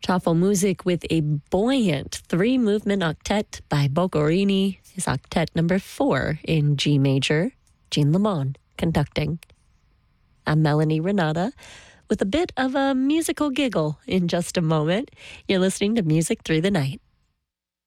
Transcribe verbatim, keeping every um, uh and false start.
Chaffo Music with a buoyant three-movement octet by Boccherini, his octet number four in G major, Jean Lemon conducting. I'm Melanie Renata with a bit of a musical giggle in just a moment. You're listening to Music Through the Night.